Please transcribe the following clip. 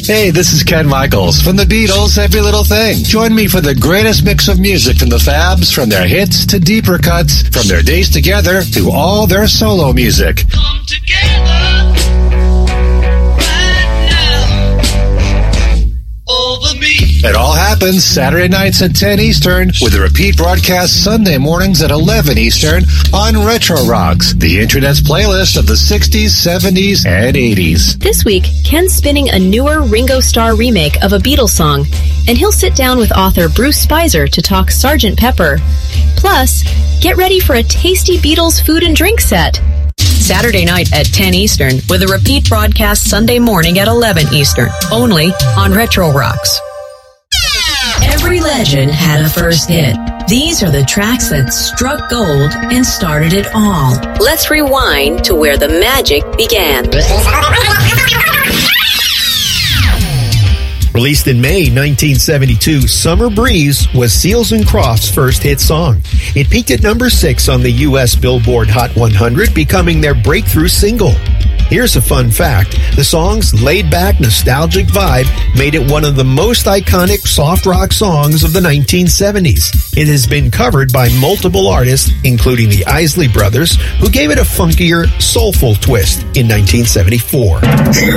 Hey, this is Ken Michaels from the Beatles' Every Little Thing. Join me for the greatest mix of music from the Fabs, from their hits to deeper cuts, from their days together to all their solo music. Come together right now over me. It all happens Saturday nights at 10 Eastern with a repeat broadcast Sunday mornings at 11 Eastern on Retro Rocks, the Internet's playlist of the 60s, 70s, and 80s. This week, Ken's spinning a newer Ringo Starr remake of a Beatles song, and he'll sit down with author Bruce Spicer to talk Sgt. Pepper. Plus, get ready for a tasty Beatles food and drink set. Saturday night at 10 Eastern with a repeat broadcast Sunday morning at 11 Eastern, only on Retro Rocks. Every legend had a first hit. These are the tracks that struck gold and started it all. Let's rewind to where the magic began. Released in May 1972, Summer Breeze was Seals and Crofts' first hit song. It peaked at number 6 on the U.S. Billboard Hot 100, becoming their breakthrough single. Here's a fun fact. The song's laid-back, nostalgic vibe made it one of the most iconic soft rock songs of the 1970s. It has been covered by multiple artists, including the Isley Brothers, who gave it a funkier, soulful twist in 1974. Here